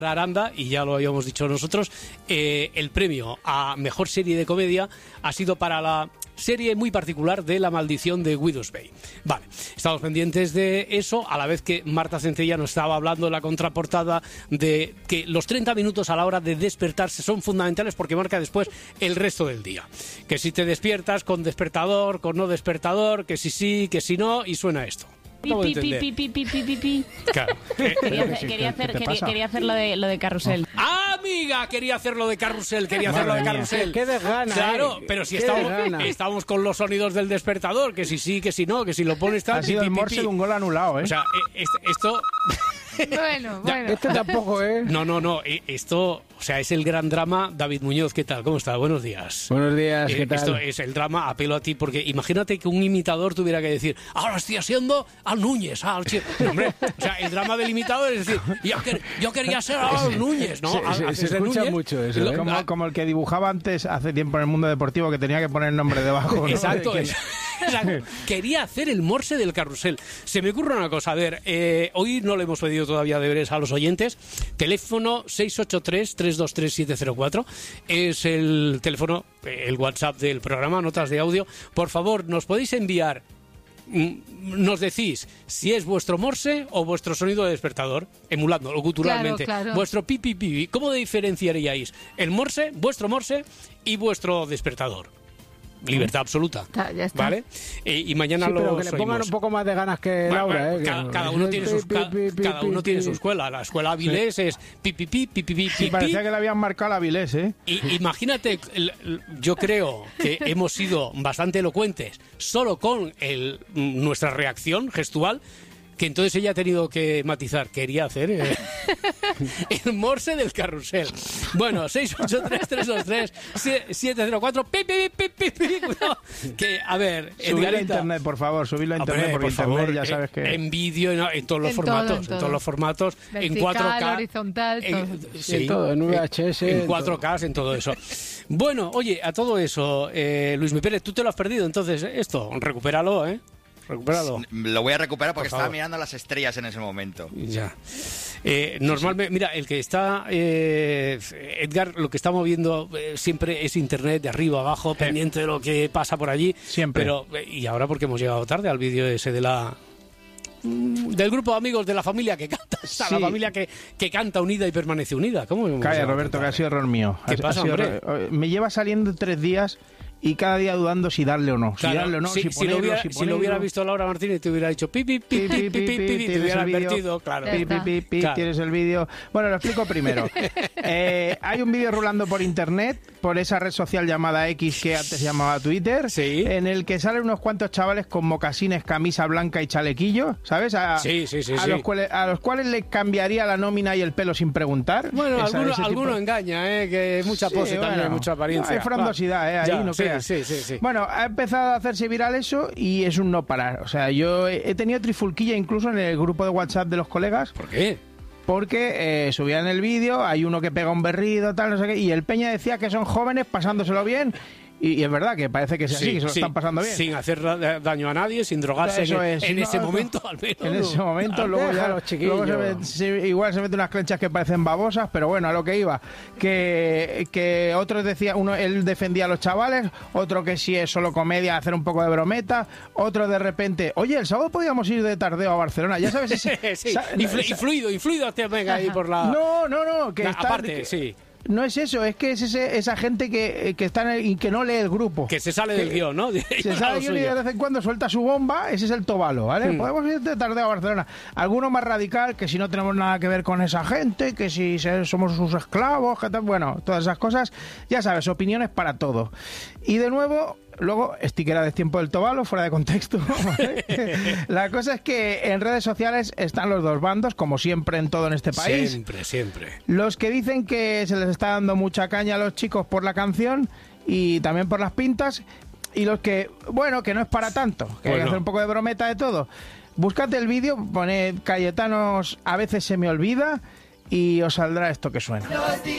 Aranda, y ya lo habíamos dicho nosotros, el premio a mejor serie de comedia ha sido para la serie muy particular de La maldición de Widow's Bay. Vale, estamos pendientes de eso, a la vez que Marta Centella nos estaba hablando en la contraportada de que los 30 minutos a la hora de despertarse son fundamentales porque marca después el resto del día. Que si te despiertas con despertador, con no despertador, que si sí, que si no, y suena esto. Claro. Quería hacer lo de Carrusel. ¡Ah, amiga! Quería hacer lo de Carrusel, ¡Qué desgana! Claro, pero si estamos con los sonidos del despertador, que si sí, que si no, que si lo pones tal... Ha sido el morse de un gol anulado, ¿eh? O sea, esto... Bueno. Este tampoco, ¿eh? No, esto, o sea, es el gran drama. David Muñoz, ¿qué tal? ¿Cómo estás? Buenos días. Buenos días, ¿qué tal? Esto es el drama, apelo a ti, porque imagínate que un imitador tuviera que decir, ahora estoy haciendo al Núñez, hombre, o sea, el drama del imitador es decir, yo quería ser al Núñez, ¿no? Se escucha mucho eso, ¿eh? Como el que dibujaba antes, hace tiempo en el mundo deportivo, que tenía que poner el nombre debajo, ¿no? Exacto. Quería hacer el morse del Carrusel. Se me ocurre una cosa, a ver, hoy no le hemos pedido todavía deberes a los oyentes. Teléfono 683-323-704 es el teléfono, el WhatsApp del programa, notas de audio. Por favor, nos podéis enviar, nos decís si es vuestro morse o vuestro sonido de despertador, emulando guturalmente. Claro. Vuestro pipi. ¿Cómo diferenciaríais el morse, vuestro morse y vuestro despertador? Libertad absoluta. Ya está. ¿Vale? Y mañana sí, lo pero que le pongan un poco más de ganas que Laura, ¿eh? Cada uno tiene su escuela. La escuela Avilés es pipi. Sí, parecía que le habían marcado a Avilés, ¿eh? Imagínate, yo creo que hemos sido bastante elocuentes solo con nuestra reacción gestual, que entonces ella ha tenido que matizar. Quería hacer el morse del Carrusel. Bueno, 683-323-704. Cuidado. Que, a ver, subidlo a internet, por favor, subidlo a internet, porque por internet favor, ya sabes que... En vídeo, en todos los formatos. En todos los formatos. Vertical, en 4K. horizontal, todo. Sí, en todo, en VHS. En 4K, en todo eso. Bueno, oye, a todo eso, Luis Mi Pérez, tú te lo has perdido, entonces, esto, recupéralo, ¿eh? Recupéralo. Lo voy a recuperar porque estaba favor. mirando las estrellas en ese momento. Ya. Normalmente, mira, el que está, Edgar, lo que está moviendo siempre es internet de arriba abajo, pendiente de lo que pasa por allí. Siempre. Pero, y ahora porque hemos llegado tarde al vídeo ese de del grupo de amigos de la familia que canta, la familia que canta unida y permanece unida. ¿Cómo hemos Calla, llegado Roberto, tan que ha tarde? sido error mío. ¿Qué pasa, hombre? Me lleva saliendo 3 días y cada día dudando si darle o no. Claro, si lo hubiera visto Laura Martínez, te hubiera dicho pi, te hubiera advertido, claro. Tienes el vídeo. Bueno, lo explico primero. Hay un vídeo rulando por internet, por esa red social llamada X, que antes se llamaba Twitter, en el que salen unos cuantos chavales con mocasines, camisa blanca y chalequillo, ¿sabes? A los cuales les cambiaría la nómina y el pelo sin preguntar. Bueno, alguno engaña, que mucha pose también, mucha apariencia. Hay frondosidad, ahí no creas. Sí. Bueno, ha empezado a hacerse viral eso y es un no parar. O sea, yo he tenido trifulquilla incluso en el grupo de WhatsApp de los colegas. ¿Por qué? Porque subían el vídeo, hay uno que pega un berrido, tal, no sé qué, y el Peña decía que son jóvenes pasándoselo bien. Y es verdad que parece que es así, que se lo están pasando bien. Sin hacer daño a nadie, sin drogarse en ese momento, al menos. En ese momento, luego ya los chiquillos. Igual se mete unas clenchas que parecen babosas, pero bueno, a lo que iba. Que otros decía, él defendía a los chavales, otro que si es solo comedia, hacer un poco de brometa, otro de repente, oye, el sábado podíamos ir de tardeo a Barcelona, ya sabes ese... Influido hasta venga ahí por la... No, que está... Aparte, sí. No es eso, es que es esa gente que está y que no lee el grupo. Que se sale del guión, ¿no? Se sale del guión y de vez en cuando suelta su bomba, ese es el tobalo, ¿vale? Podemos ir de tardeo a Barcelona. Alguno más radical, que si no tenemos nada que ver con esa gente, que si somos sus esclavos, que tal, bueno, todas esas cosas, ya sabes, opiniones para todo. Y de nuevo... Luego, stickera de tiempo del Tobalo, fuera de contexto. ¿Vale? La cosa es que en redes sociales están los dos bandos, como siempre en todo en este país. Siempre. Los que dicen que se les está dando mucha caña a los chicos por la canción y también por las pintas. Y los que, bueno, que no es para tanto, que hay que hacer un poco de brometa de todo. Búscate el vídeo, poned Cayetanos, a veces se me olvida, y os saldrá esto que suena.